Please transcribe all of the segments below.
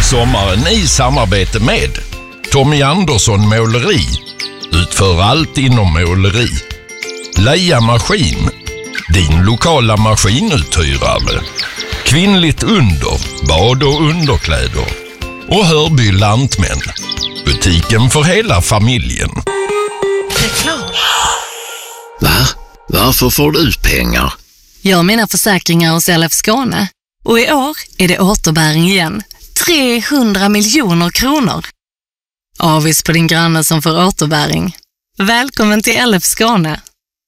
sommaren i samarbete med Tommy Andersson Måleri. Utför allt inom måleri. Leia Maskin, din lokala maskinuthyrare. Kvinnligt under, bad och underkläder. Och Hörby Lantmän, butiken för hela familjen. Reklam. Va? Varför får du ut pengar? Jag har mina försäkringar hos LF Skåne. Och i år är det återbäring igen. 300 miljoner kronor. Avis på din granne som får återbäring. Välkommen till LF Skåne.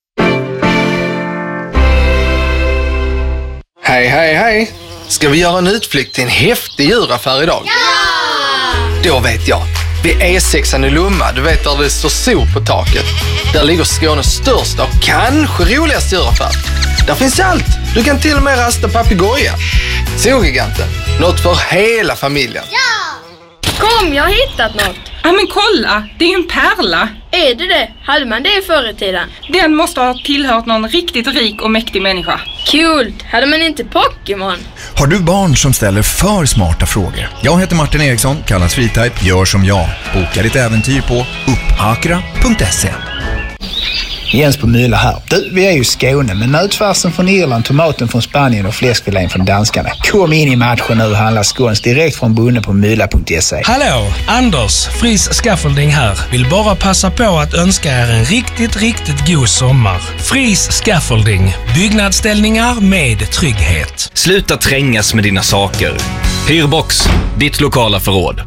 Hej, hej, hej. Ska vi göra en utflykt till en häftig djuraffär idag? Ja! Då vet jag. Vid E6 i Lomma, du vet där det står sol på taket. Där ligger Skånes största och kanske roligaste djuraffär. Där finns allt. Du kan till och med rasta papegoja. Zoogiganten. Något för hela familjen. Ja! Kom, jag har hittat något. Ja men kolla, det är en pärla. Är det? Hade man det förr i tiden? Den måste ha tillhört någon riktigt rik och mäktig människa. Kul! Hade man inte Pokémon? Har du barn som ställer för smarta frågor? Jag heter Martin Eriksson, kallas Freetype. Gör som jag. Boka ditt äventyr på uppakra.se. Jens på Mylla här. Du, vi är ju Skåne, men nötfärsen från Irland, tomaten från Spanien och fläskfilén från danskarna. Kom in i matchen nu och handla skåns direkt från bonden på mylla.se. Hallå, Anders, Fris Scaffolding här. Vill bara passa på att önska er en riktigt god sommar. Fris Scaffolding, byggnadsställningar med trygghet. Sluta trängas med dina saker. Hyrbox, ditt lokala förråd.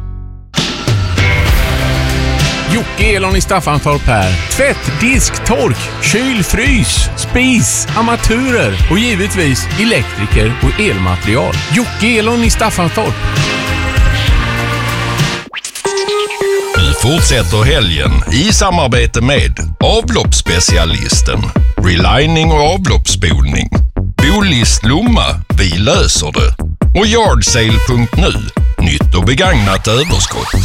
Jocke Elon i Staffanstorp här. Tvätt, disk, tork, kyl, frys, spis, armaturer och givetvis elektriker och elmaterial. Jocke Elon i Staffanstorp. Nu fortsätter helgen i samarbete med avloppsspecialisten, relining och avloppsspolning. Bolist Lomma, vi löser det. Och Yardsale.nu, nytt och begagnat överskott.